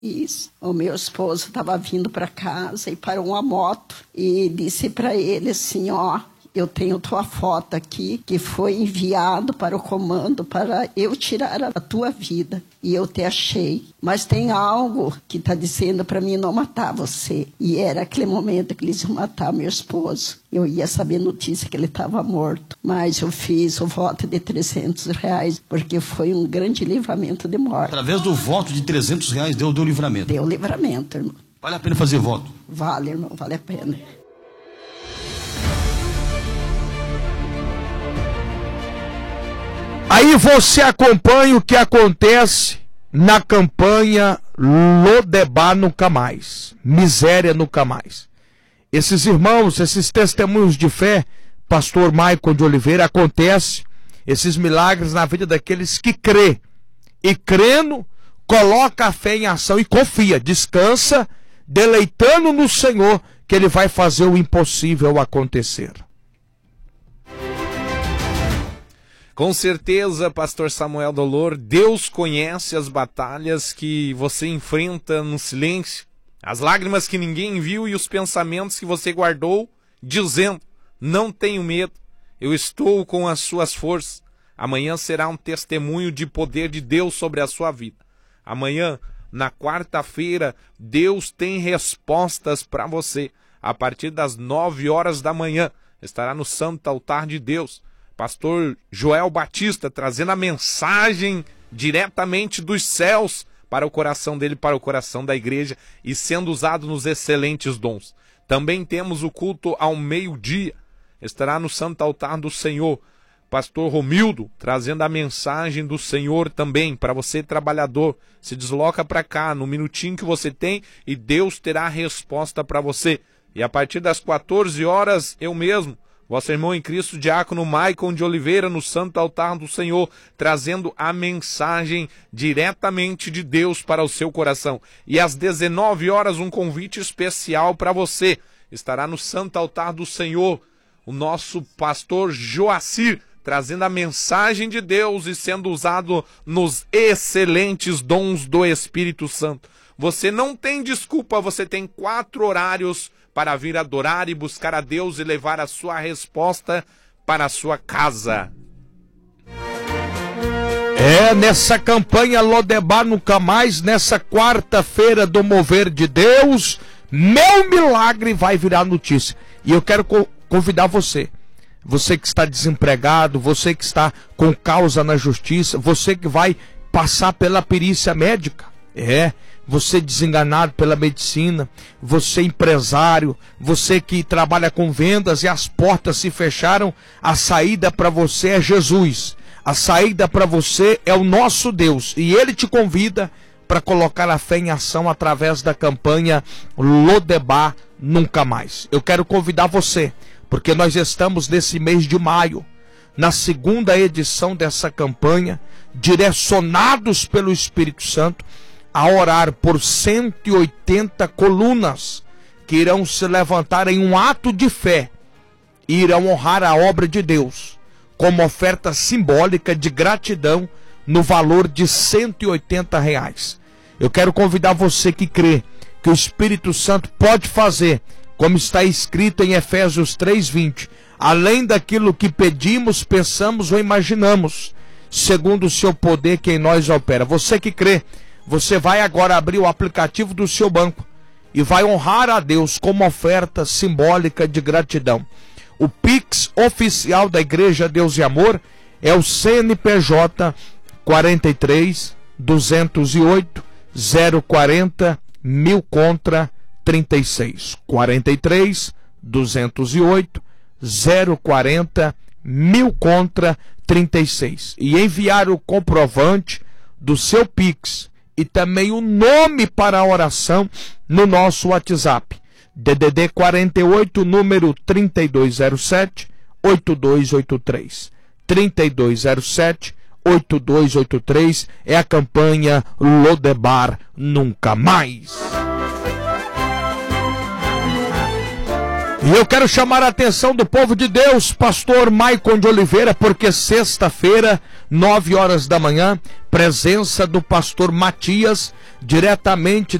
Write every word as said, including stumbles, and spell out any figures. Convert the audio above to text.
Isso. O meu esposo estava vindo para casa e parou uma moto e disse para ele assim, ó, eu tenho tua foto aqui, que foi enviado para o comando para eu tirar a tua vida. E eu te achei. Mas tem algo que está dizendo para mim não matar você. E era aquele momento que eles iam matar meu esposo. Eu ia saber notícia que ele estava morto. Mas eu fiz o voto de trezentos reais, porque foi um grande livramento de morte. Através do voto de trezentos reais deu, deu livramento? Deu livramento, irmão. Vale a pena fazer voto? Vale, irmão, vale a pena. Aí você acompanha o que acontece na campanha Lodebar Nunca Mais, Miséria Nunca Mais. Esses irmãos, esses testemunhos de fé, pastor Maicon de Oliveira, acontece esses milagres na vida daqueles que crê. E crendo, coloca a fé em ação e confia, descansa, deleitando no Senhor, que Ele vai fazer o impossível acontecer. Com certeza, pastor Samuel Dolor, Deus conhece as batalhas que você enfrenta no silêncio, as lágrimas que ninguém viu e os pensamentos que você guardou, dizendo, não tenho medo, eu estou com as suas forças. Amanhã será um testemunho de poder de Deus sobre a sua vida. Amanhã, na quarta-feira, Deus tem respostas para você. A partir das nove horas da manhã, estará no Santo Altar de Deus. Pastor Joel Batista trazendo a mensagem diretamente dos céus para o coração dele, para o coração da igreja e sendo usado nos excelentes dons. Também temos o culto ao meio-dia, estará no Santo Altar do Senhor. Pastor Romildo trazendo a mensagem do Senhor também para você trabalhador. Se desloca para cá no minutinho que você tem e Deus terá a resposta para você. E a partir das quatorze horas eu mesmo, vosso irmão em Cristo, diácono Maicon de Oliveira, no Santo Altar do Senhor, trazendo a mensagem diretamente de Deus para o seu coração. E às dezenove horas, um convite especial para você. Estará no Santo Altar do Senhor o nosso pastor Joacir, trazendo a mensagem de Deus e sendo usado nos excelentes dons do Espírito Santo. Você não tem desculpa, você tem quatro horários para vir adorar e buscar a Deus e levar a sua resposta para a sua casa. É, nessa campanha Lodebar Nunca Mais, nessa quarta-feira do mover de Deus, meu milagre vai virar notícia. E eu quero co- convidar você, você que está desempregado, você que está com causa na justiça, você que vai passar pela perícia médica, é, você desenganado pela medicina, você empresário, você que trabalha com vendas e as portas se fecharam, a saída para você é Jesus, a saída para você é o nosso Deus, e Ele te convida para colocar a fé em ação através da campanha Lodebar Nunca Mais. Eu quero convidar você, porque nós estamos nesse mês de maio, na segunda edição dessa campanha, direcionados pelo Espírito Santo, a orar por cento e oitenta colunas que irão se levantar em um ato de fé e irão honrar a obra de Deus como oferta simbólica de gratidão no valor de cento e oitenta reais. Eu quero convidar você que crê que o Espírito Santo pode fazer, como está escrito em Efésios três, vinte, além daquilo que pedimos, pensamos ou imaginamos, segundo o seu poder que em nós opera. Você que crê, você vai agora abrir o aplicativo do seu banco e vai honrar a Deus como oferta simbólica de gratidão. O Pix oficial da Igreja Deus e Amor é o C N P J quarenta e três, duzentos e oito, zero quarenta, mil contra trinta e seis. quarenta e três, duzentos e oito, zero quarenta, mil contra trinta e seis. E enviar o comprovante do seu Pix e também o nome para a oração no nosso WhatsApp. D D D quarenta e oito, número trinta e dois zero sete, oito dois oito três. trinta e dois zero sete, oito dois oito três é a campanha Lodebar Nunca Mais. E eu quero chamar a atenção do povo de Deus, pastor Maicon de Oliveira, porque sexta-feira nove horas da manhã, presença do pastor Matias, diretamente